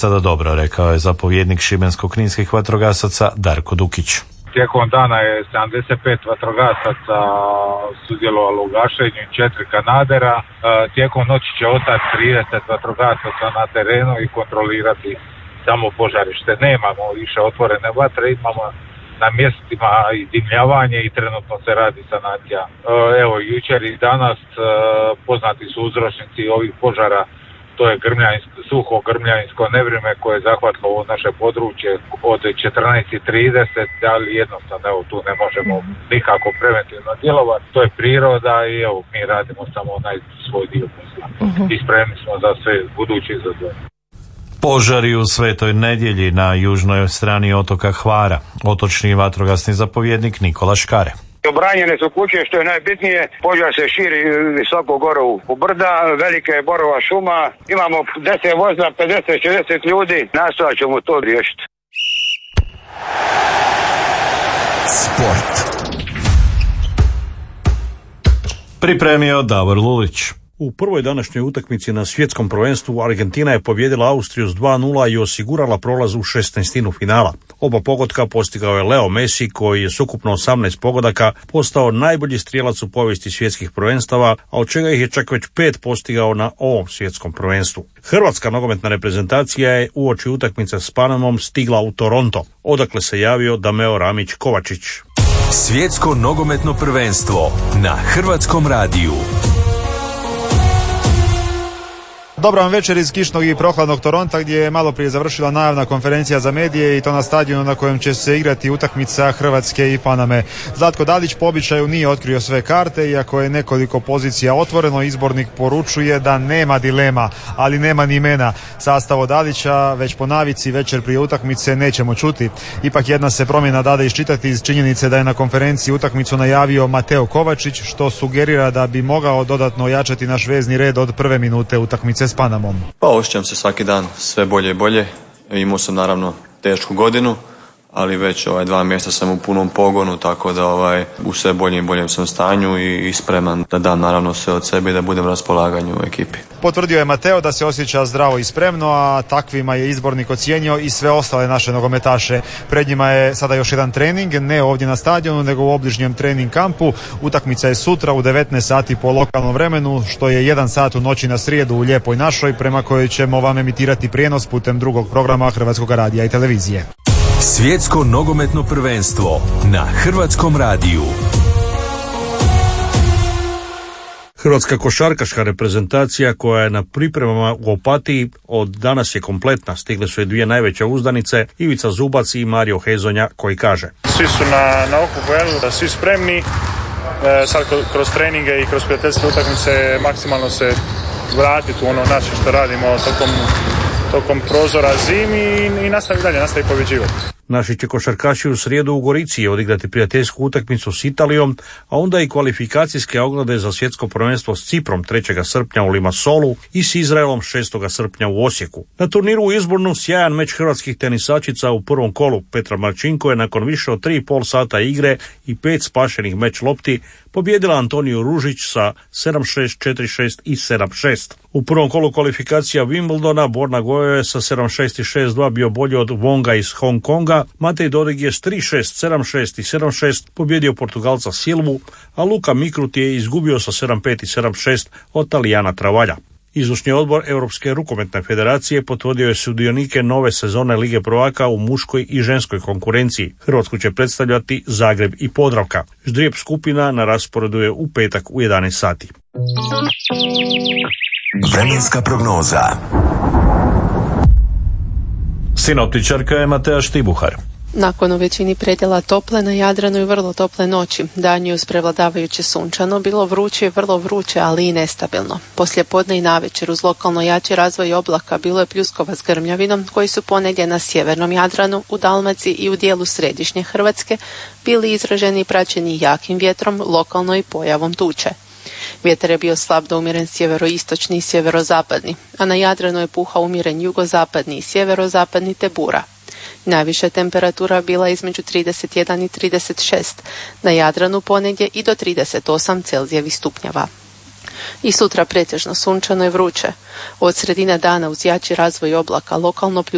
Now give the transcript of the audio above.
Sada dobro, rekao je zapovjednik šibensko-kninskih vatrogasaca Darko Dukić. Tijekom dana je 75 vatrogasaca sudjelovalo u gašenju i 4 kanadera. Tijekom noći će ostati 30 vatrogasaca na terenu i kontrolirati samo požarište. Nemamo više otvorene vatre, imamo na mjestima i dimljavanje i trenutno se radi sanacija. Evo, jučer i danas poznati su uzročnici ovih požara. To je suho grmljanjsko nevrijeme koje je zahvatilo ovo naše područje od 14:30, ali jednostavno evo, tu ne možemo nikako preventivno djelovati. To je priroda i evo, mi radimo samo onaj svoj dio posla. I spremni smo za sve buduće izazove. Požari u Svetoj Nedjelji na južnoj strani otoka Hvara. Otočni vatrogasni zapovjednik Nikola Škare. Obranjene su kuće, što je najbitnije. Požar se širi visoko gore u brda, velika je borova šuma. Imamo 10 vozila, 50-60 ljudi. Nastojat ćemo to riješiti. Sport. Pripremio Davor Lulić. U prvoj današnjoj utakmici na svjetskom prvenstvu Argentina je pobijedila Austriju s 2:0 i osigurala prolaz u 16. finala. Oba pogotka postigao je Leo Messi, koji je s ukupno 18 pogodaka postao najbolji strijelac u povijesti svjetskih prvenstava, a od čega ih je čak već 5 postigao na ovom svjetskom prvenstvu. Hrvatska nogometna reprezentacija je uoči utakmice s Panamom stigla u Toronto, odakle se javio Dameo Ramić Kovačić. Svjetsko nogometno prvenstvo na Hrvatskom radiju. Dobar vam večer iz kišnog i prohladnog Toronta, gdje je malo prije završila najavna konferencija za medije i to na stadionu na kojem će se igrati utakmica Hrvatske i Paname. Zlatko Dalić po običaju nije otkrio sve karte, iako je nekoliko pozicija otvoreno. Izbornik poručuje da nema dilema, ali nema ni imena. Sastav od Dalića već po navici večer prije utakmice nećemo čuti. Ipak jedna se promjena dade iščitati iz činjenice da je na konferenciji utakmicu najavio Mateo Kovačić, što sugerira da bi mogao dodatno ojačati naš vezni red od prve minute utakmice s Panamom. Pa osjećam se svaki dan sve bolje i bolje. Imao sam naravno tešku godinu, ali već 2 mjeseca sam u punom pogonu, tako da u sve boljem i boljem sam stanju i spreman da dam naravno sve od sebe i da budem na raspolaganju u ekipi. Potvrdio je Mateo da se osjeća zdravo i spremno, a takvima je izbornik ocijenio i sve ostale naše nogometaše. Pred njima je sada još jedan trening, ne ovdje na stadionu, nego u obližnjem trening kampu. Utakmica je sutra u 19 sati po lokalnom vremenu, što je 1 sat u noći na srijedu u Lijepoj našoj, prema kojoj ćemo vam emitirati prijenos putem drugog programa Hrvatskog radija i televizije. Svjetsko nogometno prvenstvo na Hrvatskom radiju. Hrvatska košarkaška reprezentacija koja je na pripremama u Opatiji od danas je kompletna. Stigle su je 2 najveće uzdanice, Ivica Zubac i Mario Hezonja, koji kaže: Svi su na okupu, svi spremni. Sad kroz treninge i kroz prijateljske utakmice maksimalno se vratiti u ono naše što radimo tokom prozora zimi i nastavi pobjeđivati. Naši će košarkaši u srijedu u Gorici odigrati prijateljsku utakmicu s Italijom, a onda i kvalifikacijske oglede za svjetsko prvenstvo s Ciprom 3. srpnja u Limassolu i s Izraelom 6. srpnja u Osijeku. Na turniru u Izbornu sjajan meč hrvatskih tenisačica u prvom kolu. Petra Marčinko je nakon više od 3,5 sata igre i 5 spašenih meč lopti pobijedila Antoniju Ružić sa 7-6, 4-6 i 7-6. U prvom kolu kvalifikacija Wimbledona Borna Gojo je sa 7-6 i 6-2 bio bolji od Wonga iz Hong Konga. Matej Dodig je s 3-6, 7-6 i 7-6 pobjedio Portugalca Silvu, a Luka Mikrut je izgubio sa 7-5 i 7-6 od Talijana Travalja. Izvršni odbor Europske rukometne federacije potvrdio je sudionike nove sezone Lige prvaka u muškoj i ženskoj konkurenciji. Hrvatsku će predstavljati Zagreb i Podravka. Ždrijeb skupina na rasporedu je u petak u 11 sati. Vremenska prognoza. Sinoptičarka je Matea Štibuhar. Nakon u većini predjela tople, na Jadranu i vrlo tople noći. Dan je uz prevladavajuće sunčano, bilo vruće i vrlo vruće, ali i nestabilno. Poslijepodne i navečer uz lokalno jači razvoj oblaka bilo je pljuskova s grmljavinom, koji su ponegdje na sjevernom Jadranu, u Dalmaciji i u dijelu središnje Hrvatske bili izraženi i praćeni jakim vjetrom, lokalno i pojavom tuče. Vjetar je bio slab do umjeren sjeveroistočni i sjeverozapadni, a na Jadranu je puhao umjeren jugozapadni i sjeverozapadni te bura. Najviša temperatura bila između 31 i 36, na Jadranu ponegdje i do 38 Celzijevih stupnjeva. I sutra pretežno sunčano i vruće. Od sredine dana uz jači razvoj oblaka lokalno